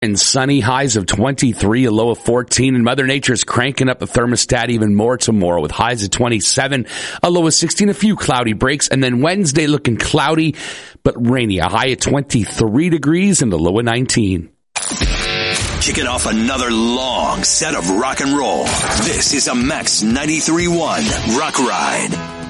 and sunny, highs of 23, a low of 14, and Mother Nature's cranking up the thermostat even more tomorrow with highs of 27, a low of 16, a few cloudy breaks, and then Wednesday looking cloudy but rainy, a high of 23 degrees and a low of 19. Kicking off another long set of rock and roll. This is a Max 93.1 Rock Ride.